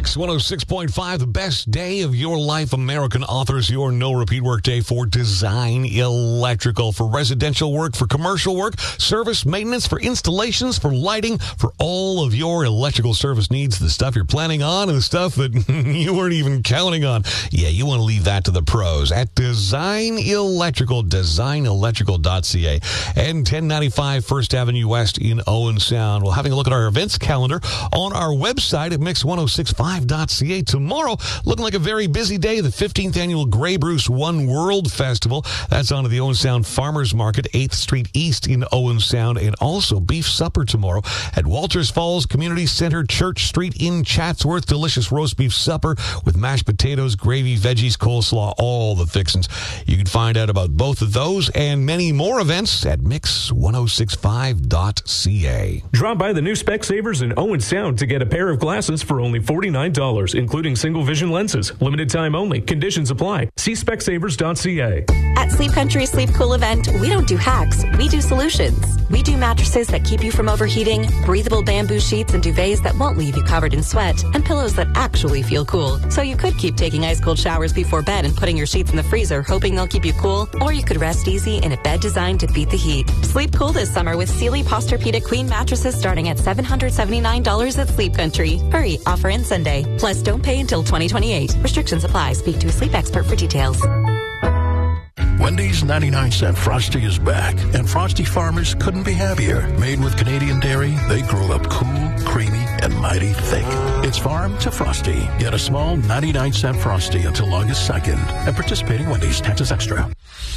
Mix 106.5, the best day of your life. American Authors, your no-repeat work day for Design Electrical. For residential work, for commercial work, service, maintenance, for installations, for lighting, for all of your electrical service needs, the stuff you're planning on and the stuff that you weren't even counting on. Yeah, you want to leave that to the pros at Design Electrical, designelectrical.ca, and 1095 First Avenue West in Owen Sound. Well, having a look at our events calendar on our website at mix1065.ca. Tomorrow, looking like a very busy day, the 15th annual Grey Bruce One World Festival. That's on at the Owen Sound Farmers Market, 8th Street East in Owen Sound, and also beef supper tomorrow at Walters Falls Community Center, Church Street in Chatsworth. Delicious roast beef supper with mashed potatoes, gravy, veggies, coleslaw, all the fixins. You can find out about both of those and many more events at mix1065.ca. Drop by the new Specsavers in Owen Sound to get a pair of glasses for only $49, including single vision lenses. Limited time only. Conditions apply. See Specsavers.ca. At Sleep Country Sleep Cool event, we don't do hacks. We do solutions. We do mattresses that keep you from overheating, breathable bamboo sheets and duvets that won't leave you covered in sweat, and pillows that actually feel cool. So you could keep taking ice cold showers before bed and putting your sheets in the freezer, hoping they'll keep you cool, or you could rest easy in a bed designed to beat the heat. Sleep cool this summer with Sealy Posturepedic Queen mattresses starting at $779 at Sleep Country. Hurry, offer ends Sunday. Plus, don't pay until 2028. Restrictions apply. Speak to a sleep expert for details. Wendy's 99-cent Frosty is back, and Frosty farmers couldn't be happier. Made with Canadian dairy, they grow up cool, creamy, and mighty thick. It's farm to Frosty. Get a small 99-cent Frosty until August 2nd at participating Wendy's. Taxes extra.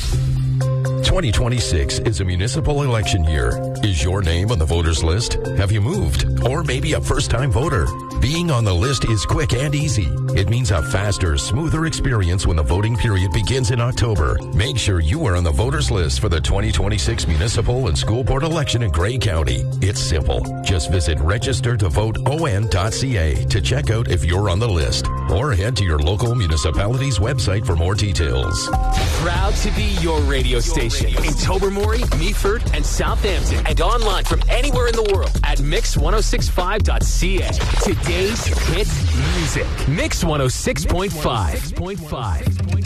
2026 is a municipal election year. Is your name on the voters list? Have you moved? Or maybe a first-time voter? Being on the list is quick and easy. It means a faster, smoother experience when the voting period begins in October. Make sure you are on the voters list for the 2026 municipal and school board election in Grey County. It's simple. Just visit registertovoteon.ca to check out if you're on the list, or head to your local municipality's website for more details. Proud to be your radio station in Tobermory, Meaford, and Southampton, and online from anywhere in the world at mix1065.ca. Today's hit music. Mix 106.5.